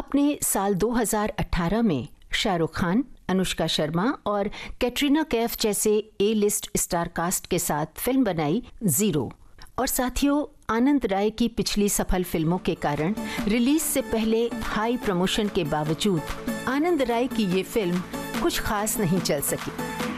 आपने साल 2018 में शाहरुख खान, अनुष्का शर्मा और कैटरीना कैफ जैसे ए लिस्ट स्टार कास्ट के साथ फिल्म बनाई ज़ीरो। और साथियों, आनंद राय की पिछली सफल फिल्मों के कारण रिलीज से पहले हाई प्रमोशन के बावजूद आनंद राय की ये फिल्म कुछ खास नहीं चल सकी।